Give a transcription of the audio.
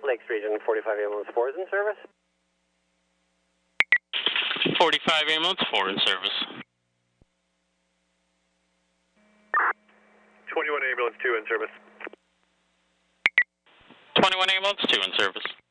Lakes Region 45 ambulance 4 is in service. 45 ambulance 4 in service. 21 ambulance 2 in service. 21 ambulance 2 in service.